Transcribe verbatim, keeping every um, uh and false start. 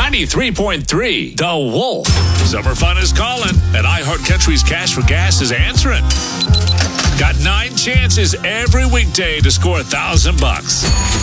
ninety-three point three, The Wolf. Summer fun is calling, and iHeartCountry's Cash for Gas is answering. Got nine chances every weekday to score a thousand bucks.